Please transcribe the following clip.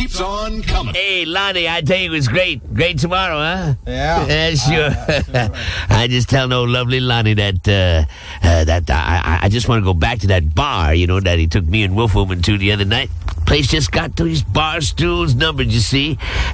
keeps on coming. Hey, Lonnie, I tell you, it was great. Great tomorrow, huh? Yeah. Sure. I just tell old lovely Lonnie that I just want to go back to that bar, that he took me and Wolfwoman to the other night. Place just got these bar stools numbered, you see.